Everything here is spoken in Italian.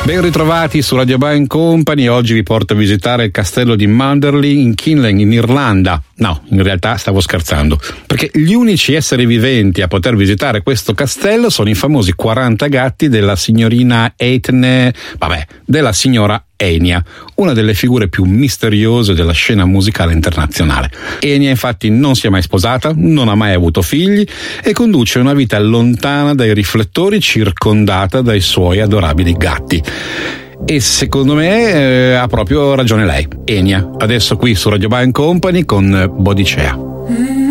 Ben ritrovati su Radio Band Company. Oggi vi porto a visitare il castello di Manderley in Kinlan, in Irlanda. No, in realtà stavo scherzando, perché gli unici esseri viventi a poter visitare questo castello sono i famosi 40 gatti della signorina della signora Enya, una delle figure più misteriose della scena musicale internazionale. Enya infatti non si è mai sposata, non ha mai avuto figli e conduce una vita lontana dai riflettori, circondata dai suoi adorabili gatti. E secondo me ha proprio ragione lei, Enya. Adesso qui su Radio Band Company con Bodicea.